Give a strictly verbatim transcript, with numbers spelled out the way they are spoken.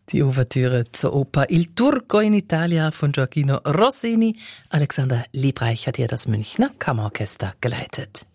Die Ouvertüre zur Oper Il Turco in Italia von Gioachino Rossini. Alexander Liebreich hat hier das Münchner Kammerorchester geleitet.